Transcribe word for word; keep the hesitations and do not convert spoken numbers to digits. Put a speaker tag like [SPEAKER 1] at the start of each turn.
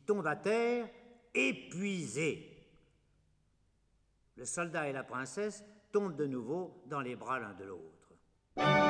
[SPEAKER 1] tombe à terre, épuisé. Le soldat et la princesse tombent de nouveau dans les bras l'un de l'autre.